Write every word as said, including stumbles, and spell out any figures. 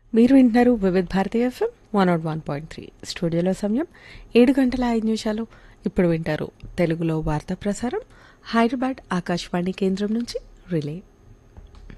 మీరు వింటున్నారు వివిధ Bharati FM one not one point three. స్టూడియోలో సమయం ఏడు గంటల ఐదు నిమిషాలు. ఇప్పుడు వింటారు తెలుగులో వార్తా ప్రసారం హైదరాబాద్ ఆకాశవాణి కేంద్రం నుంచి రిలే.